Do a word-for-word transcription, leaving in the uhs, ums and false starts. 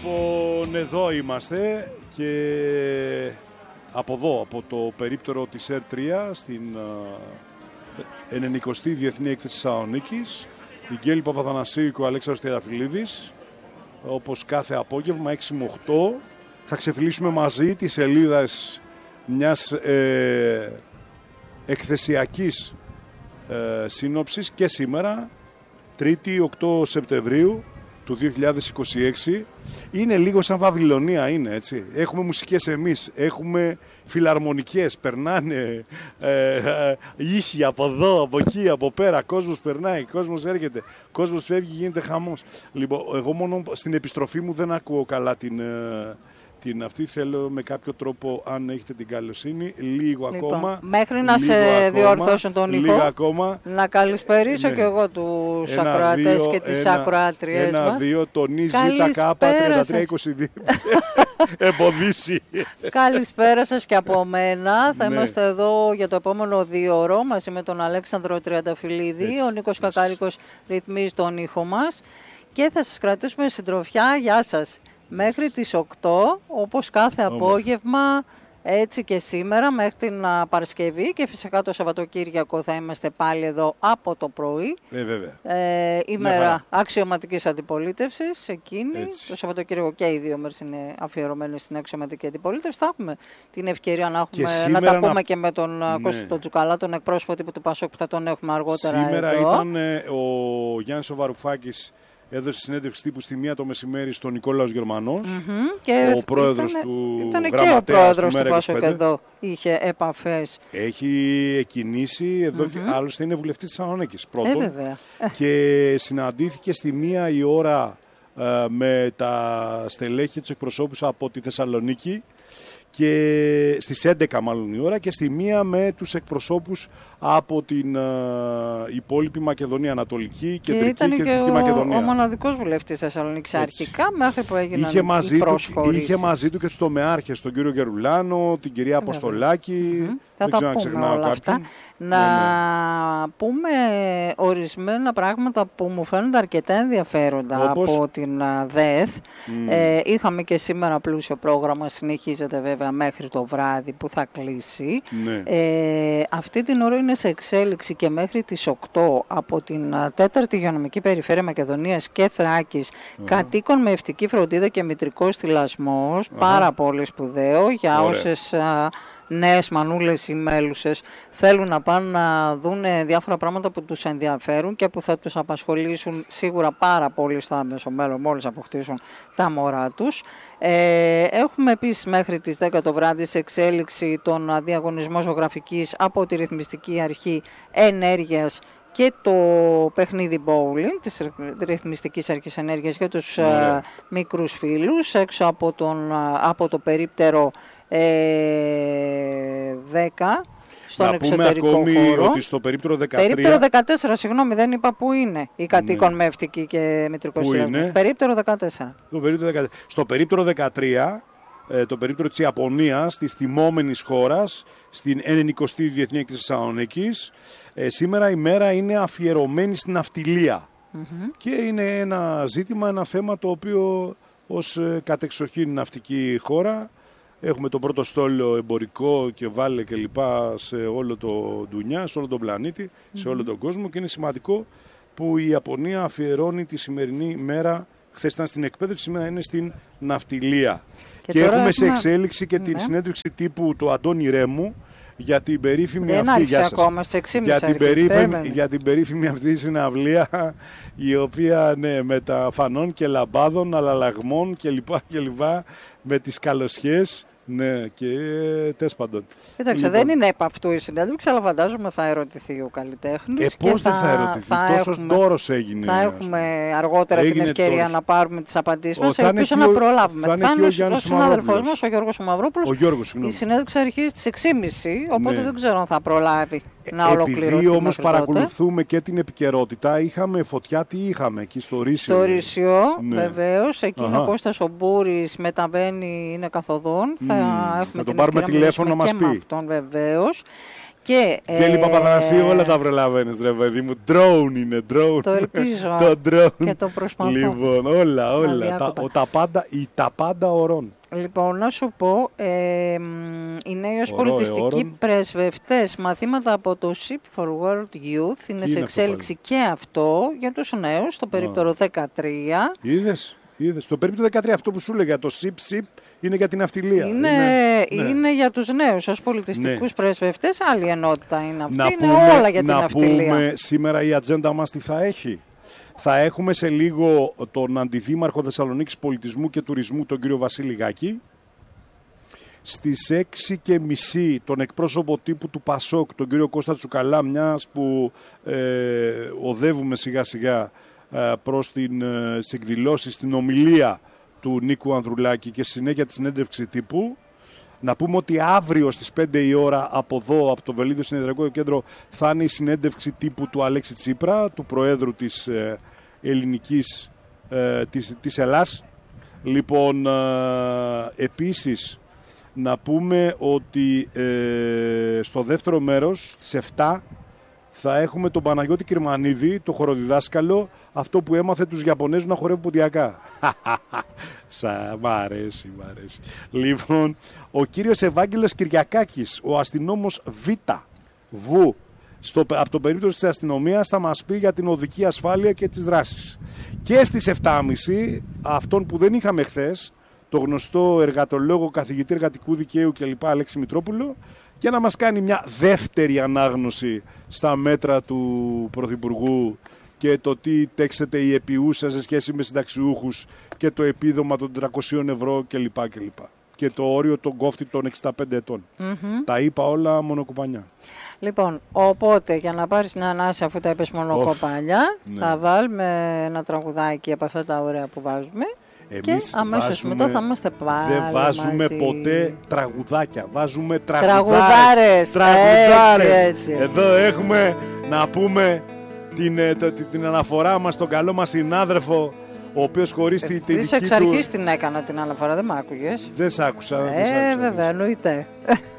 Λοιπόν, εδώ είμαστε και από εδώ, από το περίπτερο της ΕΡ τρία στην ενενηκοστή Διεθνή Έκθεση Θεσσαλονίκης. Η Γκέλη Παπαθανασίου και ο Αλέξανδρος Τριανταφυλλίδης. Όπως κάθε απόγευμα, έξι με οκτώ, θα ξεφυλίσουμε μαζί τις σελίδες μιας ε, εκθεσιακής ε, σύνοψης και σήμερα, Τρίτη οκτώ Σεπτεμβρίου του δύο χιλιάδες είκοσι έξι. Είναι λίγο σαν Βαβυλωνία, είναι έτσι. Έχουμε μουσικές εμείς, έχουμε φιλαρμονικές, περνάνε ε, ε, ήχοι από εδώ, από εκεί, από πέρα. Κόσμος περνάει, κόσμος έρχεται, κόσμος φεύγει, γίνεται χαμός. Λοιπόν, εγώ μόνο στην επιστροφή μου δεν ακούω καλά την, ε, την αυτή. Θέλω με κάποιο τρόπο, αν έχετε την καλοσύνη, λίγο λοιπόν, ακόμα. Μέχρι να σε ακόμα, διορθώσουν τον ήχο, ακόμα, να καλησπερίσω ναι. και εγώ τους ακροατές και τις ακροάτριες ένα, μας. Ένα, δύο, τονίζει τα κάπα τριάντα τρία είκοσι δύο. Εμποδίσει. Καλησπέρα σας και από μένα. Θα ναι. είμαστε εδώ για το επόμενο δύο ώρο μαζί με τον Αλέξανδρο Τριανταφυλλίδη. Έτσι, ο Νίκος έτσι. Κακάρικος ρυθμίζει τον ήχο μας και θα σας κρατήσουμε συντροφιά. Γεια σας. Μέχρι τις οκτώ, όπως κάθε Όμορφα. απόγευμα, έτσι και σήμερα, μέχρι την Παρασκευή και φυσικά το Σαββατοκύριακο θα είμαστε πάλι εδώ από το πρωί. Ε, βέβαια. Ε, ημέρα αξιωματικής αντιπολίτευσης, εκείνη. Έτσι. Το Σαββατοκύριακο και οι δύο μέρες είναι αφιερωμένες στην αξιωματική αντιπολίτευση. Θα έχουμε την ευκαιρία να, έχουμε, να τα πούμε να... και με τον ναι. Κώστα τον Τζουκαλά, τον εκπρόσωπο τύπου του Πασόκ που θα τον έχουμε αργότερα σήμερα εδώ. Ήταν ε, ο Γιάννης ο Βαρουφάκης. Έδωσε συνέντευξη τύπου στη μία το μεσημέρι στον Νικόλαος Γερμανός, mm-hmm. και ο πρόεδρος ήταν, του ήταν γραμματέας και ο πρόεδρος του, του Πασόκ εδώ, είχε επαφές. Έχει εκκινήσει, εδώ mm-hmm. και άλλωστε είναι βουλευτής της Θεσσαλονίκης πρώτον ε, και συναντήθηκε στη μία η ώρα ε, με τα στελέχη τους εκπροσώπους από τη Θεσσαλονίκη και στις έντεκα μάλλον η ώρα και στη μία με τους εκπροσώπους από την uh, υπόλοιπη Μακεδονία, Ανατολική, και Κεντρική και Δυτική Μακεδονία. Ο μοναδικός βουλευτής Θεσσαλονίκης αρχικά μέχρι που έγιναν είχε μαζί, οι του, είχε μαζί του και τους τομεάρχες, τον κύριο Γερουλάνο, την κυρία Αποστολάκη. Mm-hmm. Δεν θα τα πούμε όλα αυτά. Να ναι, ναι. πούμε ορισμένα πράγματα που μου φαίνονται αρκετά ενδιαφέροντα. Όπως? Από την ΔΕΘ. Mm. Ε, είχαμε και σήμερα πλούσιο πρόγραμμα, συνεχίζεται βέβαια μέχρι το βράδυ που θα κλείσει. Ναι. Ε, αυτή την ώρα είναι σε εξέλιξη και μέχρι τις οκτώ από την τέταρτη Υγειονομική Περιφέρεια Μακεδονίας και Θράκης uh-huh. κατοίκων με ευτική φροντίδα και μητρικός θυλασμός. Uh-huh. Πάρα πολύ σπουδαίο για Ωραία. όσες α, νέες μανούλες ή μέλουσες θέλουν να πάνε να δουν διάφορα πράγματα που τους ενδιαφέρουν και που θα τους απασχολήσουν σίγουρα πάρα πολύ στο άμεσο μέλλον μόλις αποκτήσουν τα μωρά τους. Ε, έχουμε επίσης μέχρι τις δέκα το βράδυ σε εξέλιξη τον διαγωνισμό ζωγραφικής από τη Ρυθμιστική Αρχή Ενέργειας και το παιχνίδι bowling της Ρυθμιστικής Αρχής Ενέργειας για τους uh, μικρούς φίλους έξω από, τον, uh, από το περίπτερο ε, δέκα στον να εξωτερικό πούμε ακόμη χώρο. Ότι στο περίπτερο δεκατρία... Περίπτερο δεκατέσσερα, συγγνώμη, δεν είπα πού είναι οι κατοίκων ναι. με ευτική και μητρικό θυλασμό. Περίπτερο δεκατέσσερα. Το περίπτερο δεκατέσσερα. Στο περίπτερο δεκατρία, ε, το περίπτερο της Ιαπωνίας, της τιμόμενης χώρας, στην ενενηκοστή Διεθνή Έκθεση Θεσσαλονίκης, ε, σήμερα η μέρα είναι αφιερωμένη στην ναυτιλία. Mm-hmm. Και είναι ένα ζήτημα, ένα θέμα το οποίο ως ε, κατεξοχήν ναυτική χώρα έχουμε τον πρώτο στόλο εμπορικό και βάλε και λοιπά σε όλο το ντουνιά, σε όλο τον πλανήτη, mm-hmm. σε όλο τον κόσμο και είναι σημαντικό που η Ιαπωνία αφιερώνει τη σημερινή μέρα, χθες ήταν στην εκπαίδευση, σήμερα είναι στην ναυτιλία. Και, και έχουμε σε εξέλιξη και ναι. την συνέντευξη τύπου του Αντώνη Ρέμου για την περίφημη Δεν αυτή για, ακόμα, σε για, την περίφημη, για την περίφημη αυτή συναυλία η οποία ναι, με τα φανών και λαμπάδων, αλλαλαγμών κλπ. Με τις καλοσιές. Ναι, και τες παντών. Κοίταξε, λοιπόν. δεν είναι επ' αυτού η συνέντευξη, αλλά φαντάζομαι θα ερωτηθεί ο καλλιτέχνης. Ε, πώς δεν θα, θα ερωτηθεί, τόσο ντόρος έγινε. Θα έχουμε αργότερα έγινε την ευκαιρία τόρος. να πάρουμε τις απαντήσεις μας. Ελπίζω να προλάβουμε. Θα είναι και ο Γιάννης ο συνάδελφός μας, ο Γιώργος Μαυρόπουλος. Ο Γιώργος, η συνέντευξη αρχίζει στις έξι και μισή, οπότε ναι. δεν ξέρω αν θα προλάβει να ε, ολοκληρωθεί. Επειδή όμως παρακολουθούμε και την επικαιρότητα, είχαμε φωτιά, τι είχαμε εκεί στο Ρήσιο. Στο Ρήσιο, βεβαίως. Εκεί ο Κώστας ο Μπούρης μεταβαίνει, είναι καθοδόν. Θα, mm, έχουμε θα τον πάρουμε τηλέφωνο να μας πει. Αυτόν βεβαίως. Και, Γέλη ε, Παπαθανασίου, όλα τα προλαβαίνεις ρε παιδί μου. Drone είναι, drone. Το ελπίζω το drone. και το προσπαθώ. Λοιπόν, όλα, όλα. Τα, ο, τα, πάντα, η, τα πάντα ορών. Λοιπόν, να σου πω, ε, οι νέοι ως πολιτιστικοί πρεσβευτές, μαθήματα από το Ship for World Youth, είναι σε εξέλιξη και αυτό για τους νέους, στο περίπτωρο δεκατρία. Είδες, είδες. Στο περίπτωρο δεκατρία, αυτό που σου έλεγα, το Ship Ship είναι για την ναυτιλία. Είναι, είναι, είναι ναι. για τους νέους ως πολιτιστικούς ναι. πρεσβευτές, άλλη ενότητα είναι αυτή, να είναι πούμε, όλα για την να ναυτιλία. Να πούμε σήμερα η ατζέντα μας τι θα έχει. Θα έχουμε σε λίγο τον Αντιδήμαρχο Θεσσαλονίκης Πολιτισμού και Τουρισμού, τον κύριο Βασίλη Γάκη. Στις έξι και μισή τον εκπρόσωπο τύπου του Πασόκ, τον κύριο Κώστα Τσουκαλά, μιας που ε, οδεύουμε σιγά σιγά ε, προς την, ε, τις εκδηλώσεις, την ομιλία του Νίκου Ανδρουλάκη και συνέχεια τη συνέντευξη τύπου. Να πούμε ότι αύριο στις πέντε η ώρα από εδώ, από το Βελίδιο Συνεδριακό Κέντρο, θα είναι η συνέντευξη τύπου του Αλέξη Τσίπρα, του Προέδρου της ε, Ελληνικής, ε, της, της Ελλάς. Λοιπόν, ε, επίσης, να πούμε ότι ε, στο δεύτερο μέρος, στις επτά, θα έχουμε τον Παναγιώτη Κυρμανίδη, το χοροδιδάσκαλο, αυτό που έμαθε τους Ιαπωνέζους να χορεύουν ποντιακά. Σα, μ' αρέσει, μ' αρέσει. Λοιπόν, ο κύριος Ευάγγελος Κυριακάκης, ο αστυνόμος Β, Β, στο, από το περίπτωση της αστυνομίας θα μας πει για την οδική ασφάλεια και τις δράσεις. Και στις επτά και μισή, αυτόν που δεν είχαμε χθες, το γνωστό εργατολόγο, καθηγητή εργατικού δικαίου κλπ. Αλέξη Μητρόπουλο, και να μας κάνει μια δεύτερη ανάγνωση στα μέτρα του Πρωθυπουργού και το τι τέξεται η επιούσα σε σχέση με συνταξιούχους και το επίδομα των τριακοσίων ευρώ κλπ. κλπ. Και το όριο των κόφτη των εξήντα πέντε ετών. Mm-hmm. Τα είπα όλα μονοκουπανιά. Λοιπόν, οπότε για να πάρεις μια ανάσα αφού τα είπες μονοκοπάλια, oh, ναι. θα βάλουμε ένα τραγουδάκι από αυτά τα ωραία που βάζουμε. Εμείς και αμέσως βάζουμε, μετά θα είμαστε πάλι δεν βάζουμε μαζί. Ποτέ τραγουδάκια, βάζουμε τραγουδάρες. Τραγουδάρες. Τραγουδάρες. Έτσι, έτσι. Εδώ έχουμε να πούμε την, την, την αναφορά μας στον καλό μας συνάδελφο, ο οποίος χωρίς τη, τη δική εξ αρχής του... την έκανα την αναφορά, δεν μ' άκουγες. Δεν σ' άκουσα. Ε, δεν σ' άκουσα βέβαια, εννοείται.